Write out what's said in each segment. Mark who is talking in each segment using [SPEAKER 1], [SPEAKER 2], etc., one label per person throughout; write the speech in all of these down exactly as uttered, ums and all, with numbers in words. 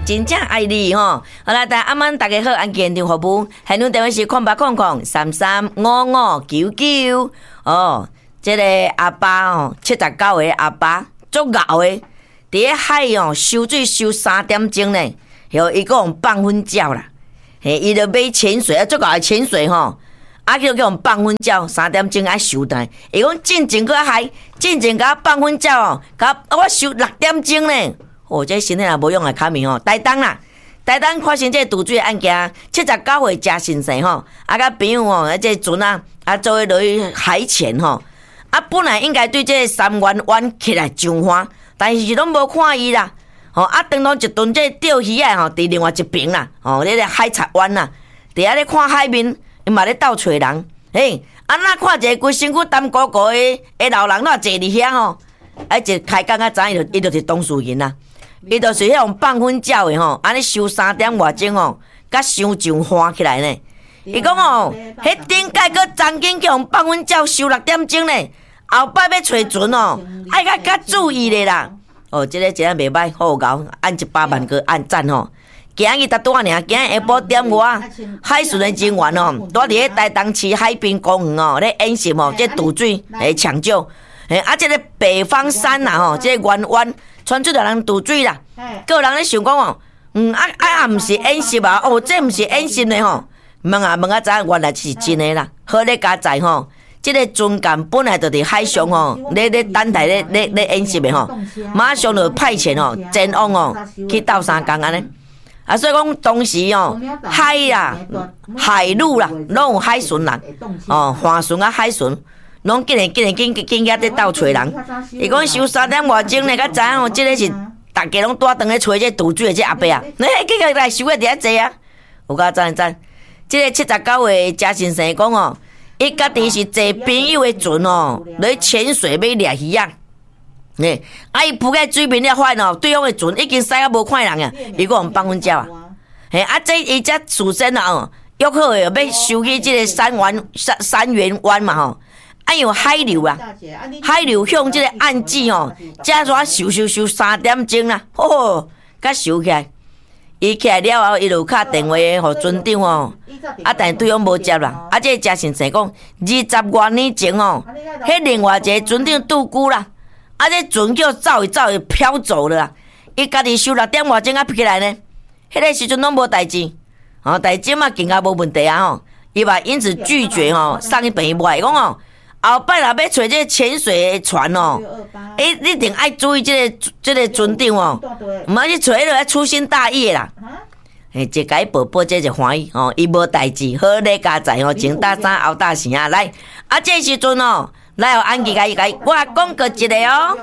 [SPEAKER 1] 真正爱你吼。好啦，大家阿曼大家好，按现场服务，现场电话是空八空空三三五五九九。哦，这个阿爸哦，七十九岁阿爸，足熬的，伫咧海哦收水收三点钟呢，后伊讲放粉鸟啦，嘿，伊就买潜水，啊，足熬的潜水吼。啊，叫叫我放粉鸟，三点钟爱收台。伊讲进前个海，进前甲放粉鸟哦，甲我收六点钟呢。哦，这身体也无用来卡面吼，台东啦，台东发生这毒水案件，七十九岁真先生吼，啊，甲朋友吼，啊，这船啊，啊，做伙落去海潜吼，啊，本来应该对这三湾湾起来上岸，但是拢无看伊啦，吼，啊，当到一顿这钓鱼啊吼，伫另外一边啦，吼，咧咧海贼湾啦，伫遐咧看海面，伊嘛咧斗找人，嘿，啊，那看一个规身躯淡糊糊的的老人，那坐伫遐吼，啊，一开讲啊，知伊就伊就是当事人啦。伊就是迄种放粉鸟的吼，安尼收三点外钟哦，甲伤上欢起来呢。伊讲哦，迄顶届个曾经叫用放粉鸟收六点钟呢，后摆要找船哦，爱较较注意咧啦。哦，即、这个真正袂歹，好搞，按一百万个按赞吼。今日达多尔，今日下晡点外，海巡的人员哦，住伫咧台东市海滨公园哦，咧演习哦，这渡水诶抢救，诶啊，这个北方山呐吼，这个弯弯。传出来人渡水啦，个人咧想讲哦，嗯啊啊啊，毋是演习啊，哦，这毋是演习的吼，问啊问啊知，原来是真的啦。好咧加载吼，这个军舰本来就伫海上吼，咧咧等待咧咧咧演习的吼，马上就派遣吼前往哦去斗三工安尼。啊，所以讲当时哦，海啦、海陆啦，拢有海巡啦，哦，帆船啊海巡。拢紧诶，紧诶，紧紧紧咧斗找人。伊讲收三点外钟呢，甲知影哦，即个是大家拢带长咧找这渡水诶，这阿伯啊，你今个来收诶伫遐济啊？有够赞赞！即个七十九岁贾先生讲哦，伊家己是坐朋友诶船哦，落去潜水要掠鱼啊。诶，啊伊浮在水面了发现哦，对方诶船已经驶啊无看人啊，伊讲放粉鸟啊。嘿，啊这伊只事先啊哦，约好诶要收去即个三湾三三元湾嘛吼。啊，有海流啊，海流向这个岸际哦，加抓收收收三点钟啦，哦，甲收起来，伊起来了后，伊就敲电话互船长哦，啊，但是对方无接啦，啊，这贾先生讲，二十多年前哦，迄另外一个船长拄久啦，啊，这船叫走一走就飘走了啦，伊家己收六点外钟啊起来呢，迄个时阵拢无代志，哦，但是即马更加无问题啊吼，伊嘛因此拒绝吼送去病院，讲哦。后摆若要找这潜水的船哦，诶，你一定爱注意这个这个船长哦，毋好去找迄个粗心大意的啦。诶，一改宝宝这就欢喜哦，伊无代志，好咧加载哦，前搭衫后搭绳啊，来，啊这时阵哦，来互安吉甲伊甲伊，我讲过一个哦。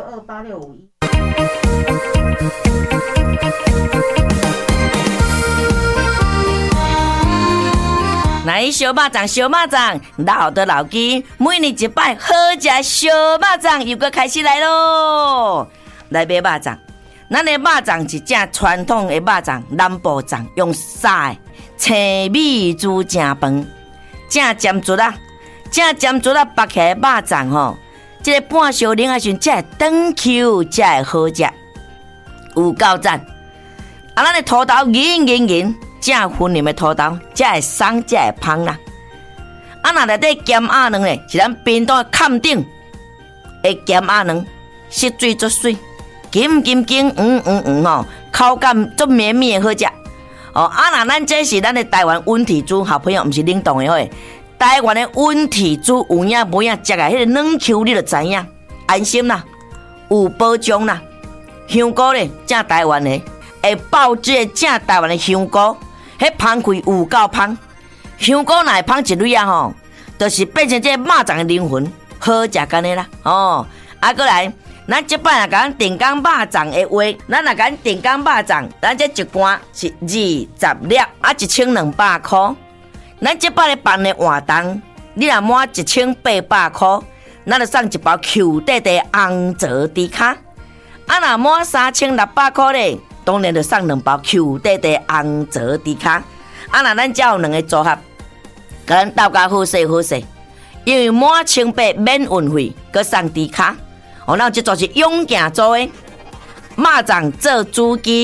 [SPEAKER 1] 来小肉粽，小肉粽，老的老鸡，每年一摆，好食小肉粽又搁开始来咯。来买肉粽，咱的肉粽是正传统的肉粽，南部粽用沙的青米煮正饭，正尖竹啊，正尖竹啊，剥起来肉粽吼，这个半小零啊时才会长 Q， 才会好食，有够赞。啊，咱的土豆圆圆圆。正粉嫩的土豆，才会松，才会香啦。啊，那内底咸鸭卵咧，是咱冰岛坎顶的咸鸭卵，色水足水，金金金，黄黄黄吼，口感足绵绵的好食。哦，啊，那咱这是咱的台湾温体猪，好朋友，毋是冷冻的吼。台湾的温体猪有影无影，食个迄个软 Q， 你就知影，安心啦，有保障啦。香菇咧，正台湾的，会爆汁的正台湾的香菇。迄芳开有够芳，香菇若会芳一蕊啊吼，就是变成这肉粽的灵魂，好食干的啦哦。啊，过来，咱即摆若甲咱定岗肉粽的话，咱若甲咱定岗肉粽，咱这一罐是二十粒，啊一千两百块。咱即摆咧办的活动，你若满一千八百块，咱就送一包 Q 弟弟红泽迪卡。啊，若满三千六百块咧。当然就送两包 Q 弟弟红泽迪卡，啊那咱才有两个组合，甲咱斗甲好势好势，因为满千八免运费，佮送迪卡，哦，咱这就是勇健做诶，肉粽做主机，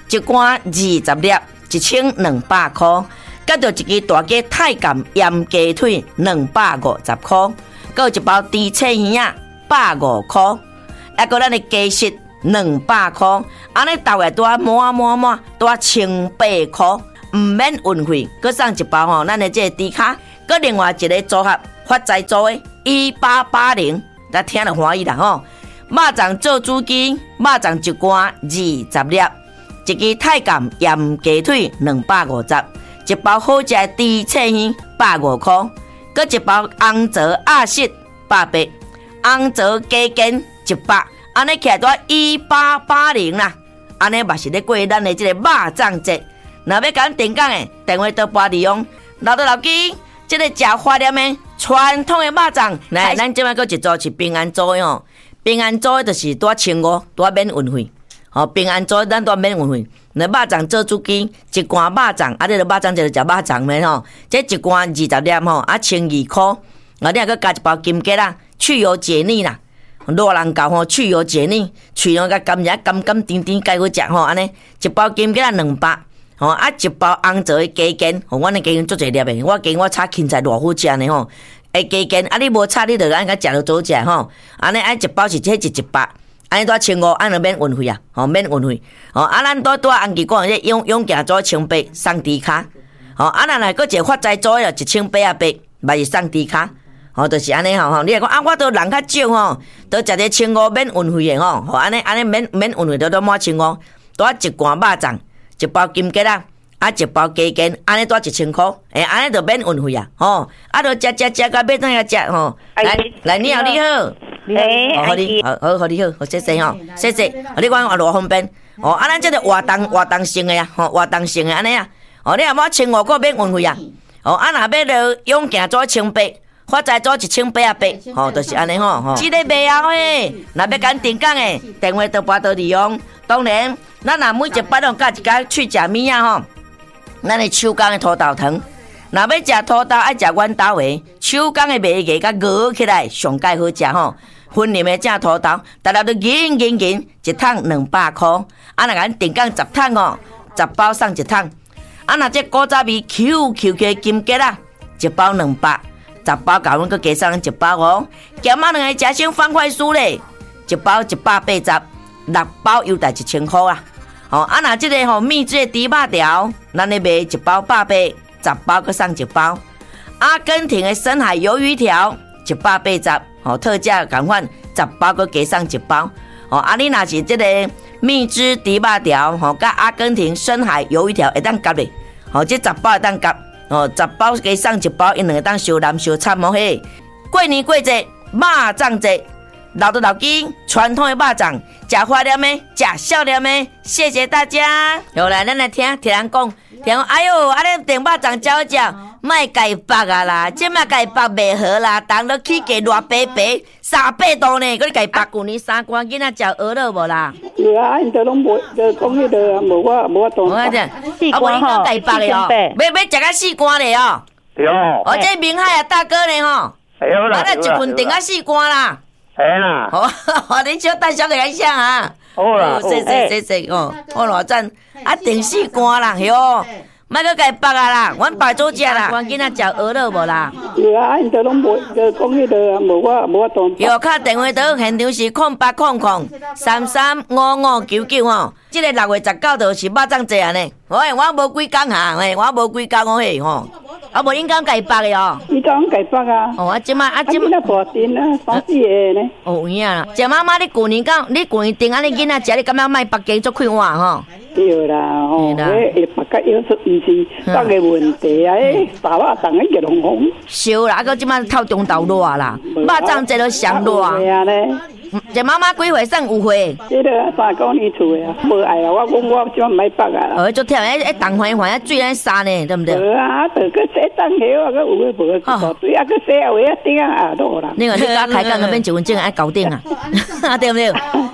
[SPEAKER 1] 一罐二十粒，一千两百块。佮着一支大鸡太监盐鸡腿两百五十块，佮一包猪切耳啊百五块，还佮咱的鸡翅两百块，安尼大概多满满满多千八块，唔免运费，佮送一包吼，咱的这个猪卡，佮另外一个组合发财做的一八八零，咱听了欢喜啦吼。肉粽做煮鸡，肉粽一罐二十粒，一支太监盐鸡腿两百五十。一包好食的猪切耳百五块，佮一包红枣鸭舌百八，红枣鸡筋一百，安尼起来多一八八零啦。安尼嘛是咧过咱的这个肉粽节。若要甲咱订购的，电话都拨利用老豆老鸡，这个食花莲的传统的肉粽。来，咱即摆佮一组是平安组的哦，平安组的就是多千五，多免运费。哦，平安组咱多免运费。那肉粽做煮鸡，一罐肉粽，啊，你着肉粽就食肉粽咩吼？这一罐二十粒吼，啊，千二块。啊，你还佮加一包金桔啦，去油解腻啦。热人搞吼，去油解腻，喙用甲甘蔗甘甘甜甜，介好食吼，安尼一包金桔啦两百，吼啊一包红枣的鸡筋，吼，阮的鸡筋足侪粒的，我鸡我炒芹菜偌好食呢吼。诶，鸡筋啊，你无炒你着安甲食着早食吼，安尼啊一包是这是一百。安尼多千五，安尼免运费啊，吼免运费，吼啊咱多多红旗讲这永永行做千八送猪卡，吼啊咱来搁一个发财做了一千八啊八，嘛是送猪卡，吼就是安尼吼吼，你来讲啊，我都人较少吼，都食这千五免运费的吼，吼安尼安尼免免运费都都满千五，多一罐肉粽，一包金桔啦，啊一包鸡筋，安尼多一千块，诶安尼就免运费啊，吼啊都食食食到尾等下食吼，来来你好你好。
[SPEAKER 2] 诶，
[SPEAKER 1] 好你，好好好你好，好谢谢吼，谢谢。你讲我偌方便，哦，啊，咱这个活动活动性的呀，吼，活动性的安尼啊，哦，你若要千五个免运费啊，哦，啊，若要了永行做千八，发财做一千八啊八，吼，就是安尼吼，吼。这个卖后诶，若要赶订购诶，电话都拨到利用。当然，咱若每一摆拢加一家去食物啊吼，咱的手工的土豆糖。若要食土豆，爱食阮兜的手工的卖个，甲熬起来上介好食吼。分林的正土豆，大家都银银银，一桶两百块。啊，若咱订购十桶哦，十包送一桶。啊，若这古早味 Q Q 的金桔啦，一包两百，十包甲阮佮加送一包哦。咸仔两个食生方块酥咧，一包一百八十，六包优待一千块啦。哦，啊，若这个吼秘制的猪肉条，咱咧卖一包百八，十包佮送一包。阿根廷的深海鱿鱼条，一百八十。哦，特价共款，十包佮加送一包。哦，啊，你若是这个蜜汁猪肉条，吼，甲阿根廷深海鱿鱼条会当夹咧。哦，这十包会当夹。哦，十包加送一包，因两个当小蓝小惨哦嘿。过年过节，肉粽节，老豆老鸡传统的肉粽，食花念的，食少念的，谢谢大家。好来，咱来听听人讲，听讲，哎呦，啊，你订肉粽真好食。莫家北啊啦，即卖家北袂好啦，当落起价热白白三百度呢，佮你家北旧年三关囡仔食蚵仔无啦？
[SPEAKER 3] 有啊，因都拢无，就讲迄个无我无我当。
[SPEAKER 1] 我讲，啊无你讲家北的哦，要要食到四关的哦。
[SPEAKER 3] 对哦。
[SPEAKER 1] 哦，这明海啊大哥呢吼，
[SPEAKER 3] 会好啦。
[SPEAKER 1] 啊，咱一份订到四关啦。
[SPEAKER 3] 系啦。好，
[SPEAKER 1] 好，你小等小个来想啊。
[SPEAKER 3] 好啦。
[SPEAKER 1] 谢谢谢谢哦，我偌赞，啊订四关啦，哟。莫搁家北啊啦，阮白做食啦，阮囡仔食蚵仔无啦？
[SPEAKER 3] 有啊，因都拢无，就讲迄个无我无我当。
[SPEAKER 1] 有卡电话到现场是空八空空三三五五九九吼，即个六月十九就是肉粽节安尼。喂，我无几工哈，喂，我无几工我嘿吼，啊无恁讲家北的哦。
[SPEAKER 3] 你讲家北啊？
[SPEAKER 1] 哦，啊即马啊即
[SPEAKER 3] 马。啊，大阵啊，三四个呢。
[SPEAKER 1] 哦，有影啦。谢妈妈，你旧年讲，你旧年订安尼囡仔食，你感觉卖北京做快活吼？
[SPEAKER 3] 对啦，吼，诶，会北甲有出毋是当个问题啊，诶，大肉粽诶热烘烘。
[SPEAKER 1] 烧啦，啊，个即马透中昼热啦，肉粽节都上热啊。谢妈妈几岁算有岁？
[SPEAKER 3] 这个三九年厝的啊，无爱啊！我讲我即摆唔爱北啊啦。
[SPEAKER 1] 哦，做跳诶，诶，东环环啊，水咧沙呢，对不对？
[SPEAKER 3] 无啊，着个洗当下啊，个有诶无个大水啊，个洗啊，位啊顶啊下落啦。
[SPEAKER 1] 你个你甲开讲那边一分钟爱搞定啊，对不对？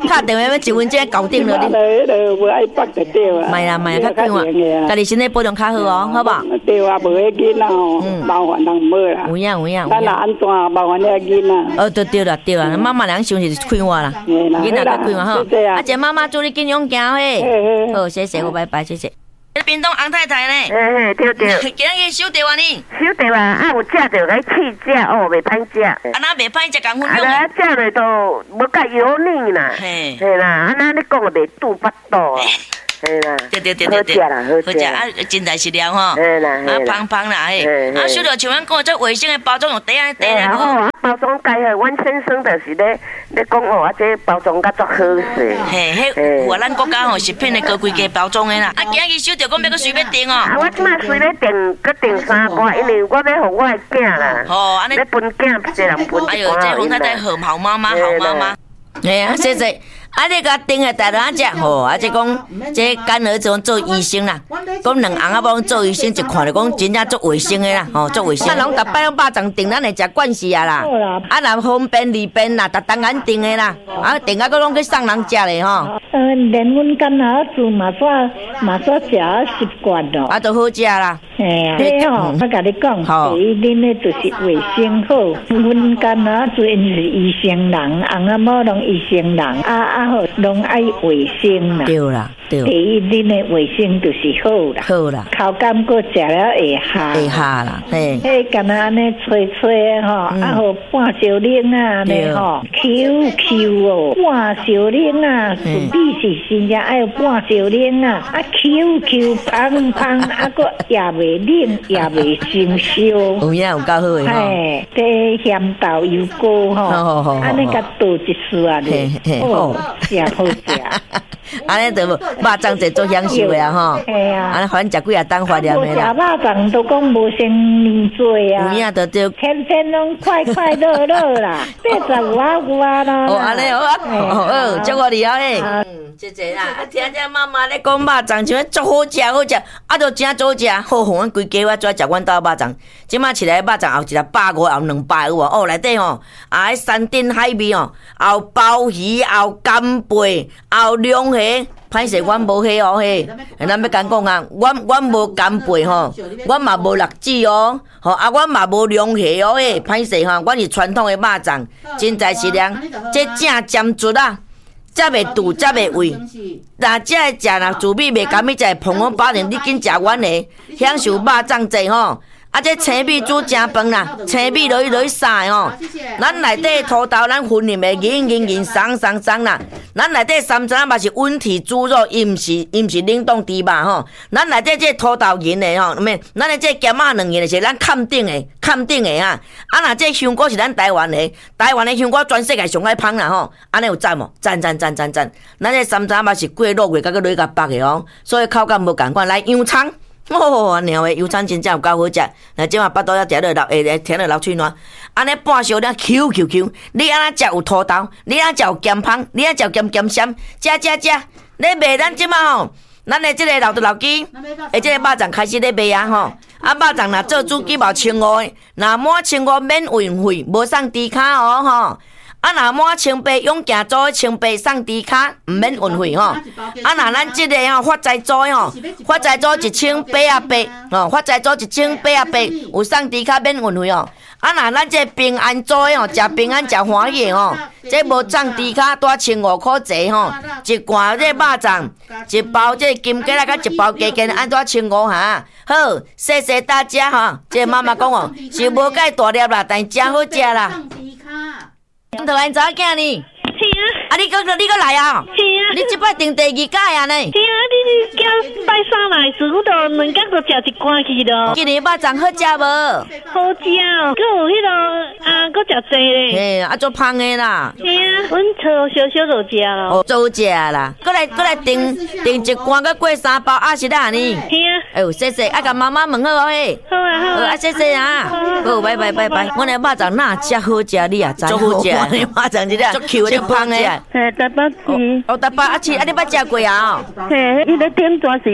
[SPEAKER 1] 打电话要一分钟搞定了你。
[SPEAKER 3] 迄个无爱北就对啊。
[SPEAKER 1] 卖啦卖啦，较紧啊，家己身体保重较好哦，好吧？
[SPEAKER 3] 对啊，无迄囡仔哦，麻烦人无啦。
[SPEAKER 1] 有影有影。
[SPEAKER 3] 咱若安怎麻烦遐囡仔？
[SPEAKER 1] 哦，对对啦对啦，妈妈人想是快活啦，囡仔较快活吼。啊，姐妈妈祝你健康行嘿。好，谢谢我，拜拜，谢谢。屏东洪太太呢？
[SPEAKER 2] 嘿嘿，对对。
[SPEAKER 1] 今日收到啊你？
[SPEAKER 2] 收到啊，啊有食着个气食哦，袂歹食。啊
[SPEAKER 1] 那袂歹食，共分享。
[SPEAKER 2] 啊，食落都无介油腻啦。嘿。嘿啦，啊那你讲袂肚腹肚啊。嘿啦。对对对对对。好食啦，好食。啊，真材实料吼。嘿啦。啊，芳芳啦嘿。啊，收到像阮讲做卫生的包装用袋啊袋啦吼。 包装介好，阮先生就是咧咧讲哦，啊这包装甲足好势。
[SPEAKER 1] 嘿，迄有啊，咱国家吼食品的高规格包装的啦。啊，今日收到讲要搁随便订哦。
[SPEAKER 2] 啊，我即马随咧订，搁订三罐，因为我要互我的囝啦。哦，安尼。咧分囝，一人分一罐。
[SPEAKER 1] 哎呦，这洪太太好好妈妈，好妈妈。哎呀，谢谢。啊，你甲订的大人食吼，啊，即讲即干儿子讲做医生啦，讲两翁仔某做医生，一看就讲真正做卫生的啦，吼，做卫生。咱拢逐摆拢肉粽订，咱会食惯势啊啦。啊，若方便利便啦，逐当眼订的啦，啊，订啊，佮拢去送人食咧吼。
[SPEAKER 4] 嗯，连阮干儿子嘛煞嘛煞食习惯咯。
[SPEAKER 1] 啊，都好食啦。
[SPEAKER 4] 嘿啊，嘿吼，我甲你讲，第一恁的就是卫生好。阮干儿子因是医生人，翁仔某拢医生人，啊啊好，拢爱卫生啦。
[SPEAKER 1] 对啦，对。
[SPEAKER 4] 第一恁的卫生就是好啦。
[SPEAKER 1] 好啦。口
[SPEAKER 4] 感佫食了会下。
[SPEAKER 1] 会下啦，嘿。
[SPEAKER 4] 迄干那安尼吹吹的吼，啊好半小冷啊安尼吼 ，Q Q 哦，半小冷啊，准备是真正爱有半小冷啊，啊 Q Q 胖胖，啊佫也袂冷，也袂生烧。
[SPEAKER 1] 有影有够好诶吼。
[SPEAKER 4] 嘿，这咸豆油糕吼，安尼甲倒一丝啊咧，哦，真好食。
[SPEAKER 1] 安尼就肉粽侪做享受的啊吼。
[SPEAKER 4] 系啊。
[SPEAKER 1] 安尼反正食几啊当怀念的啦。
[SPEAKER 4] 食肉粽都讲无先年做啊。
[SPEAKER 1] 有影就对。
[SPEAKER 4] 天天拢快快乐乐啦，八十有啊有啊啦。
[SPEAKER 1] 哦，安尼好啊，哦，祝我厉害诶。嗯，谢谢啦。啊，听听妈妈咧讲肉粽，像足好食好食，啊，都真好食。好，互阮规家我跩食阮兜肉粽。即马饲来肉粽，后一个百五，后两百有无？哦，内底吼，啊，迄山珍海味哦，后鲍鱼，后干贝，后龙虾。歹势，阮无迄哦迄，咱要讲讲啊，阮阮无干贝吼，阮嘛无辣子哦，吼啊，阮嘛无龙虾哦迄，歹势吼，阮是传统的肉粽，真材实料，这正尖足啊，才袂肚，才袂胃。若这会食若自米袂甘，你才会捧我保证你紧食阮的，享受肉粽者吼。啊，这青米煮正饭啦，青米落去落去撒吼，咱内底土豆咱分入的银银银松松松啦，咱内底三层嘛是温体猪肉，伊毋是伊毋是冷冻猪肉吼，咱内底这土豆银的吼，咩？咱的这咸仔卵银是咱砍顶的，砍顶的啊！啊，若这香菇是咱台湾的，台湾的香菇全世界上爱芳啦吼，安尼有赞无？赞赞赞赞赞！咱这三层嘛是过肉月，甲个落甲白的哦，所以口感无共款。来洋葱。哦，鸟的油葱真正有够好食，那即马巴肚要食落流，会甜落流嘴软。安尼半小粒 Q Q Q， 你安怎食有土豆？你安怎食有咸芳？你安怎食咸咸咸？食食食！咧卖咱即马吼，咱的即个老豆老鸡，诶，即个肉粽开始咧卖啊吼。啊，肉粽若做主鸡毛千五的，若满千五免运费，无送猪卡哦吼。啊，若满清白永健做清白送猪卡，毋免运费吼。啊，若咱即个吼发财做吼，发财做一千八啊八，吼发财做一千八啊八，有送猪卡免运费哦。啊，若咱这平安做吼，食平安食欢喜吼，这无送猪卡多千五块钱吼，一罐这肉粽，一包这金桔啦，甲一包鸡筋，按多千五哈。好，谢谢大家哈。这妈妈讲哦，是无介大粒啦，但真好食啦。你头来查囝呢？
[SPEAKER 5] 是啊。
[SPEAKER 1] 啊，你搁你搁来啊？
[SPEAKER 5] 是啊。
[SPEAKER 1] 你即摆订第二届啊呢？
[SPEAKER 5] 是啊，你今拜三来时，我都两角都食一罐去咯。
[SPEAKER 1] 今年肉粽好食无？
[SPEAKER 5] 好食哦，搁有迄个啊，搁食济咧。
[SPEAKER 1] 嘿，啊做芳的啦。
[SPEAKER 5] 是啊，阮炒小小就食咯。
[SPEAKER 1] 哦，做食啦。搁来搁来订订一罐，搁过三包啊是啦呢。
[SPEAKER 5] 是啊。
[SPEAKER 1] 哎呦，谢谢，啊甲妈妈问好哦嘿。
[SPEAKER 5] 好啊好啊。
[SPEAKER 1] 啊谢谢啊。好，拜拜拜拜。阮的肉粽哪遮好食，你也知。足好食，阮的肉粽真正足 Q 足芳的。
[SPEAKER 5] 嘿，台北市。
[SPEAKER 1] 哦，台北啊市，啊你捌食过啊？
[SPEAKER 5] 嘿，伊咧顶端是用包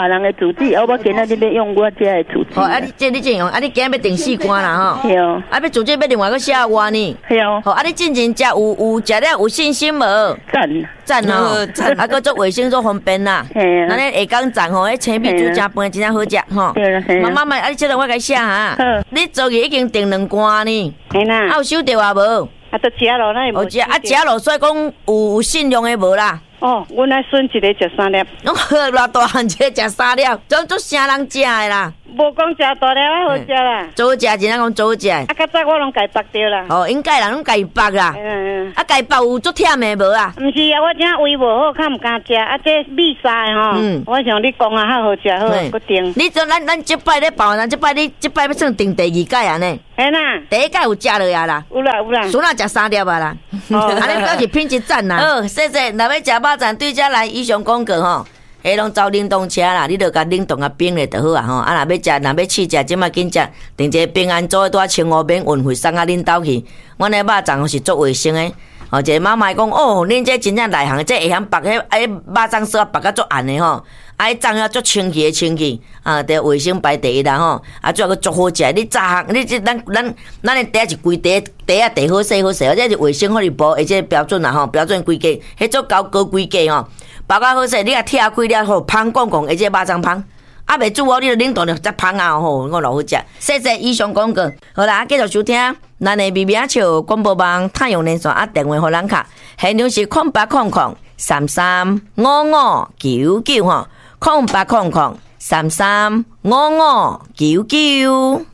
[SPEAKER 2] 别人的主机，我今仔日要用我这的主机。
[SPEAKER 1] 好，啊，你这你怎用？啊，你今日要订四罐啦吼。
[SPEAKER 2] 对哦。
[SPEAKER 1] 啊，要主机要另外个写完呢。
[SPEAKER 2] 对哦。
[SPEAKER 1] 好，啊，你进前食有有食了有信心无？
[SPEAKER 2] 赞。
[SPEAKER 1] 赞哦，赞。啊，搁做卫生做方便啦。
[SPEAKER 2] 嘿啊。
[SPEAKER 1] 那你下工赞吼，迄青米煮真饭真正好食吼。
[SPEAKER 2] 对啦。
[SPEAKER 1] 妈妈妈，啊，你这个我甲你写哈。好。你昨日已经订两罐呢。
[SPEAKER 2] 嘿啦。
[SPEAKER 1] 啊，有收到啊无？
[SPEAKER 2] 啊，都食咯，那
[SPEAKER 1] 有食，啊食咯，所以讲有有信用的无啦。
[SPEAKER 2] 哦，阮那孙一个食三粒，
[SPEAKER 1] 侬偌大汉一个食三粒，总足啥人食的啦？
[SPEAKER 2] 无讲食大粒啊，好食啦。
[SPEAKER 1] 做食真正讲做食。啊，
[SPEAKER 2] 较早我拢家拔掉啦。
[SPEAKER 1] 哦，应该啦，拢家拔啦。嗯嗯。啊，家拔有足忝的无啊？
[SPEAKER 2] 毋是啊，我真胃无好，较毋敢食。啊，这米沙的吼，嗯，我想你讲啊，较好食，好个定。
[SPEAKER 1] 你做咱咱即摆咧包，咱即摆你即摆要算订第二届啊呢？
[SPEAKER 2] 嘿啦，
[SPEAKER 1] 第一届有食落啊啦。
[SPEAKER 2] 有啦有啦。
[SPEAKER 1] 孙仔食三粒啊啦。哦，安尼表示品质赞啦。好，谢谢。若要食肉粽，对遮来以上广告吼。迄拢走冷冻车啦，你著甲冷冻啊冰咧就好啊吼。啊，若要食，若要试食，即马紧食，订一个平安组诶，带千五免运费送啊恁兜去。阮诶肉粽是做卫生诶，吼，一个妈妈讲哦，恁这真正内行，这会晓绑迄迄肉粽丝啊绑甲足暗诶吼，啊，迄粽啊足清气诶清气，啊，得卫生排第一啦吼，啊，最后佫足好食。你早行，你这咱咱咱诶地是规地地啊地好势好势，这是卫生福利部而且标准啦吼，标准规格，迄足高高规格吼。包较好势，你啊拆开了吼，芳讲讲，而且肉粽芳，啊袂煮哦，你著冷冻着则芳啊吼，我老好食。谢谢以上广告，好啦，继续收听咱的微微笑广播网太阳连线啊，电话互咱卡，现场是空八空空三三五五九九吼，空八空空三三五五九九。